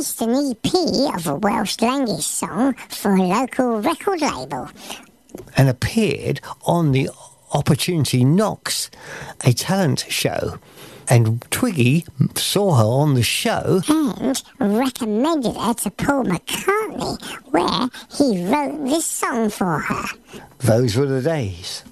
released an EP of a Welsh language song for a local record label. And appeared on the Opportunity Knocks, a talent show. And Twiggy saw her on the show and recommended her to Paul McCartney, where he wrote this song for her. Those were the days.